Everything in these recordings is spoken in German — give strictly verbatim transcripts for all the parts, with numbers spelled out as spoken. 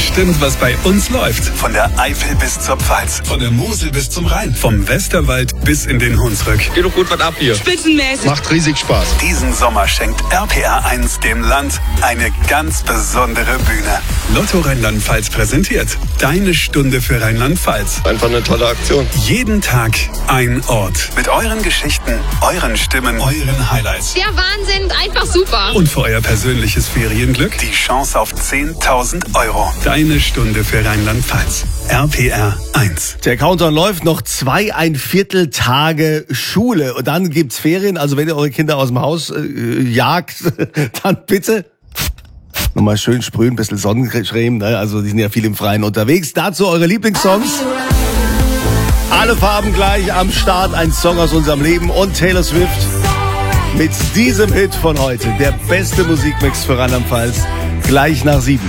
bestimmt, was bei uns läuft. Von der Eifel bis zur Pfalz. Von der Mosel bis zum Rhein. Vom Westerwald bis in den Hunsrück. Geht doch gut was ab hier. Spitzenmäßig. Macht riesig Spaß. Diesen Sommer schenkt R P R eins dem Land eine ganz besondere Bühne. Lotto Rheinland-Pfalz präsentiert Deine Stunde für Rheinland-Pfalz. Einfach eine tolle Aktion. Jeden Tag ein Ort. Mit euren Geschichten, euren Stimmen, euren Highlights. Der Wahnsinn, einfach super. Und für euer persönliches Ferienglück die Chance auf zehntausend Euro. Deine Stunde für Rheinland-Pfalz. R P R eins. Der Countdown läuft, noch zwei, ein Viertel Tage Schule. Und dann gibt's Ferien. Also wenn ihr eure Kinder aus dem Haus äh, jagt, dann bitte nochmal schön sprühen, ein bisschen Sonnencreme. Ne? Also die sind ja viel im Freien unterwegs. Dazu eure Lieblingssongs. Alle Farben gleich am Start. Ein Song aus unserem Leben und Taylor Swift mit diesem Hit von heute. Der beste Musikmix für Rheinland-Pfalz. Gleich nach sieben.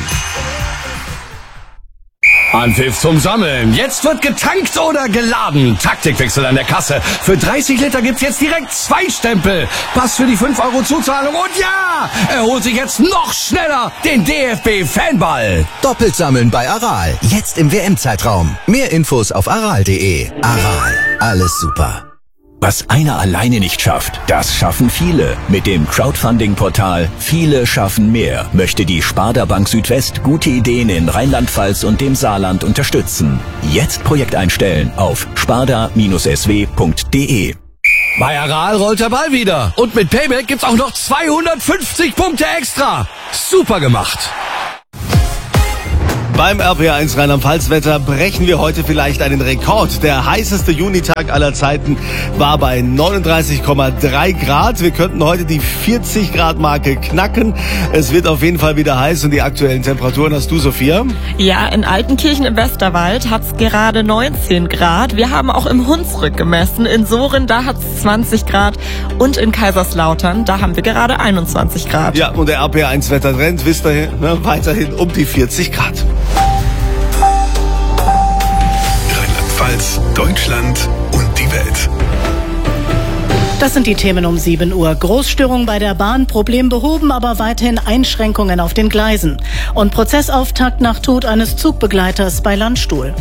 Anpfiff zum Sammeln. Jetzt wird getankt oder geladen. Taktikwechsel an der Kasse. Für dreißig Liter gibt's jetzt direkt zwei Stempel. Pass für die fünf Euro Zuzahlung. Und ja, er holt sich jetzt noch schneller den D F B-Fanball. Doppelt sammeln bei Aral. Jetzt im W M-Zeitraum. Mehr Infos auf aral punkt de. Aral. Alles super. Was einer alleine nicht schafft, das schaffen viele. Mit dem Crowdfunding-Portal Viele schaffen mehr möchte die Sparda Bank Südwest gute Ideen in Rheinland-Pfalz und dem Saarland unterstützen. Jetzt Projekt einstellen auf sparda S W punkt de. Bei Aral rollt der Ball wieder. Und mit Payback gibt's auch noch zweihundertfünfzig Punkte extra. Super gemacht. Beim R P R eins Rheinland-Pfalz-Wetter brechen wir heute vielleicht einen Rekord. Der heißeste Junitag aller Zeiten war bei neununddreißig Komma drei Grad. Wir könnten heute die vierzig Grad Marke knacken. Es wird auf jeden Fall wieder heiß und die aktuellen Temperaturen hast du, Sophia? Ja, in Altenkirchen im Westerwald hat's gerade neunzehn Grad. Wir haben auch im Hunsrück gemessen. In Sohren, da hat's zwanzig Grad. Und in Kaiserslautern, da haben wir gerade einundzwanzig Grad. Ja, und der R P R eins Wettertrend, wisst ihr, ne, weiterhin um die vierzig Grad. Rheinland-Pfalz, Deutschland und die Welt. Das sind die Themen um sieben Uhr. Großstörung bei der Bahn, Problem behoben, aber weiterhin Einschränkungen auf den Gleisen. Und Prozessauftakt nach Tod eines Zugbegleiters bei Landstuhl.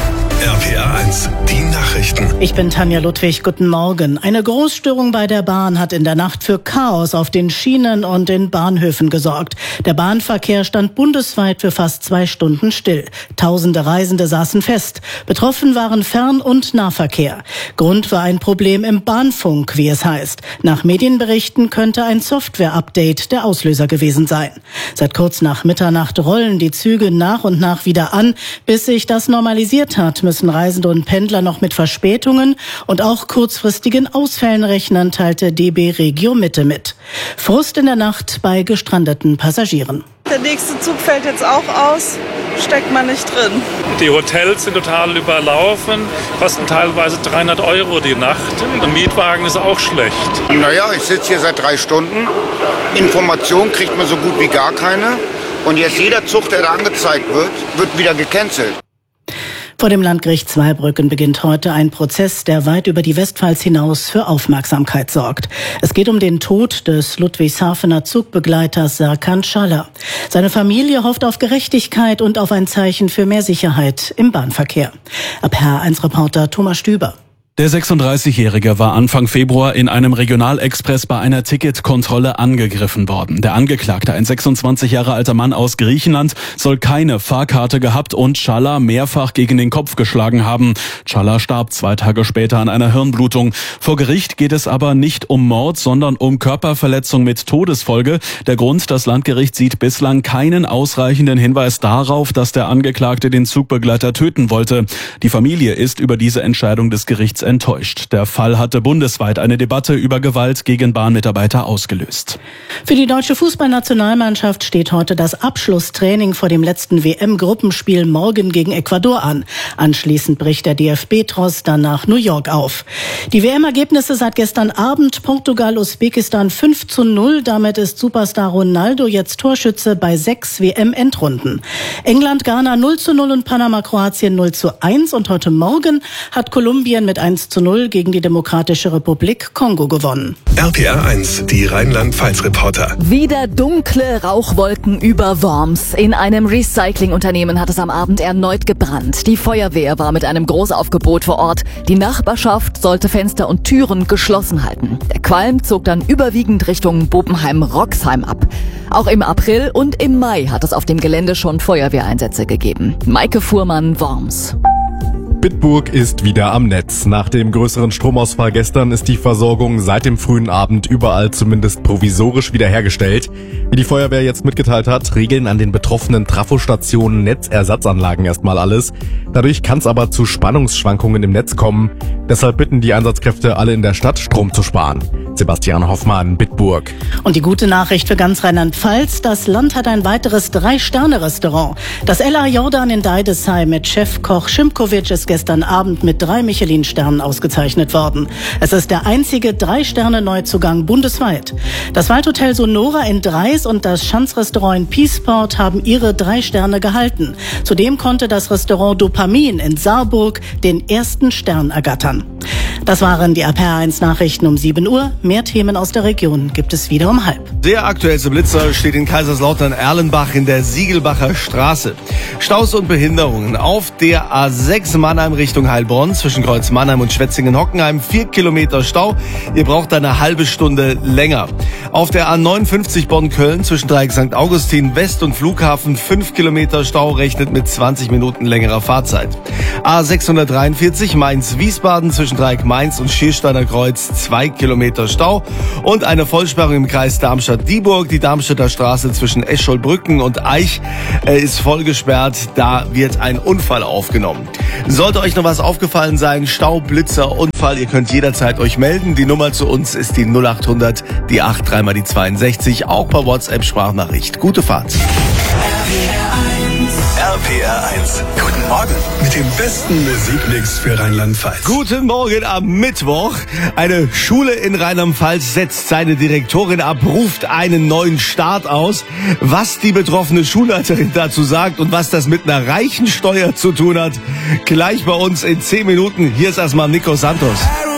R P R eins, die Nachrichten. Ich bin Tanja Ludwig, guten Morgen. Eine Großstörung bei der Bahn hat in der Nacht für Chaos auf den Schienen und in Bahnhöfen gesorgt. Der Bahnverkehr stand bundesweit für fast zwei Stunden still. Tausende Reisende saßen fest. Betroffen waren Fern- und Nahverkehr. Grund war ein Problem im Bahnfunk, wie es heißt. Nach Medienberichten könnte ein Software-Update der Auslöser gewesen sein. Seit kurz nach Mitternacht rollen die Züge nach und nach wieder an. Bis sich das normalisiert hat, müssen Reisende und Pendler noch mit Verspätungen und auch kurzfristigen Ausfällen rechnen, teilte D B Regio Mitte mit. Frust in der Nacht bei gestrandeten Passagieren. Der nächste Zug fällt jetzt auch aus, steckt man nicht drin. Die Hotels sind total überlaufen, kosten teilweise dreihundert Euro die Nacht. Ein Mietwagen ist auch schlecht. Naja, ich sitze hier seit drei Stunden. Information kriegt man so gut wie gar keine. Und jetzt jeder Zug, der da angezeigt wird, wird wieder gecancelt. Vor dem Landgericht Zweibrücken beginnt heute ein Prozess, der weit über die Westpfalz hinaus für Aufmerksamkeit sorgt. Es geht um den Tod des Ludwigshafener Zugbegleiters Serkan Schaller. Seine Familie hofft auf Gerechtigkeit und auf ein Zeichen für mehr Sicherheit im Bahnverkehr. R P R eins Reporter Thomas Stüber. Der sechsunddreißigjährige war Anfang Februar in einem Regionalexpress bei einer Ticketkontrolle angegriffen worden. Der Angeklagte, ein sechsundzwanzig Jahre alter Mann aus Griechenland, soll keine Fahrkarte gehabt und Schaller mehrfach gegen den Kopf geschlagen haben. Schaller starb zwei Tage später an einer Hirnblutung. Vor Gericht geht es aber nicht um Mord, sondern um Körperverletzung mit Todesfolge. Der Grund, das Landgericht sieht bislang keinen ausreichenden Hinweis darauf, dass der Angeklagte den Zugbegleiter töten wollte. Die Familie ist über diese Entscheidung des Gerichts enttäuscht. Der Fall hatte bundesweit eine Debatte über Gewalt gegen Bahnmitarbeiter ausgelöst. Für die deutsche Fußballnationalmannschaft steht heute das Abschlusstraining vor dem letzten W M-Gruppenspiel morgen gegen Ecuador an. Anschließend bricht der D F B-Tross dann nach New York auf. Die W M-Ergebnisse seit gestern Abend: Portugal, Usbekistan fünf zu null. Damit ist Superstar Ronaldo jetzt Torschütze bei sechs W M-Endrunden. England, Ghana null zu null und Panama, Kroatien null zu eins. Und heute Morgen hat Kolumbien mit einem eins zu null gegen die Demokratische Republik Kongo gewonnen. R P R eins, die Rheinland-Pfalz-Reporter. Wieder dunkle Rauchwolken über Worms. In einem Recyclingunternehmen hat es am Abend erneut gebrannt. Die Feuerwehr war mit einem Großaufgebot vor Ort. Die Nachbarschaft sollte Fenster und Türen geschlossen halten. Der Qualm zog dann überwiegend Richtung Bobenheim-Roxheim ab. Auch im April und im Mai hat es auf dem Gelände schon Feuerwehreinsätze gegeben. Maike Fuhrmann, Worms. Bitburg ist wieder am Netz. Nach dem größeren Stromausfall gestern ist die Versorgung seit dem frühen Abend überall zumindest provisorisch wiederhergestellt. Wie die Feuerwehr jetzt mitgeteilt hat, regeln an den betroffenen Trafostationen Netzersatzanlagen erstmal alles. Dadurch kann es aber zu Spannungsschwankungen im Netz kommen. Deshalb bitten die Einsatzkräfte alle in der Stadt, Strom zu sparen. Sebastian Hoffmann, Bitburg. Und die gute Nachricht für ganz Rheinland-Pfalz, das Land hat ein weiteres Drei-Sterne-Restaurant. Das Ella Jordan in Deidesheim mit Chefkoch Schimkovic ist gestern Abend mit drei Michelin-Sternen ausgezeichnet worden. Es ist der einzige Drei-Sterne-Neuzugang bundesweit. Das Waldhotel Sonora in Dreis und das Schanzrestaurant in Peaceport haben ihre drei Sterne gehalten. Zudem konnte das Restaurant Dopamin in Saarburg den ersten Stern ergattern. Das waren die R P R eins Nachrichten um sieben Uhr. Mehr Themen aus der Region gibt es wieder um halb. Der aktuellste Blitzer steht in Kaiserslautern-Erlenbach in der Siegelbacher Straße. Staus und Behinderungen auf der A sechs Mannheim Richtung Heilbronn zwischen Kreuz Mannheim und Schwetzingen-Hockenheim. Vier Kilometer Stau. Ihr braucht eine halbe Stunde länger. Auf der A neunundfünfzig Bonn-Köln zwischen Dreieck Sankt Augustin West und Flughafen. Fünf Kilometer Stau, rechnet mit zwanzig Minuten längerer Fahrzeit. A sechshundertdreiundvierzig Mainz-Wiesbaden zwischen Dreieck Mainz und Schiersteiner Kreuz. Zwei Kilometer Stau und eine Vollsperrung im Kreis Darmstadt-Dieburg. Die Darmstädter Straße zwischen Escholbrücken und Eich äh, ist voll gesperrt. Da wird ein Unfall aufgenommen. Sollte euch noch was aufgefallen sein, Stau, Blitzer, Unfall, ihr könnt jederzeit euch melden. Die Nummer zu uns ist die null acht hundert, die acht drei mal die zweiundsechzig, auch per WhatsApp-Sprachnachricht. Gute Fahrt. R P R eins. Guten Morgen mit dem besten Musikmix für Rheinland-Pfalz. Guten Morgen am Mittwoch. Eine Schule in Rheinland-Pfalz setzt seine Direktorin ab, ruft einen neuen Start aus. Was die betroffene Schulleiterin dazu sagt und was das mit einer reichen Steuer zu tun hat, gleich bei uns in zehn Minuten. Hier ist erstmal Nico Santos.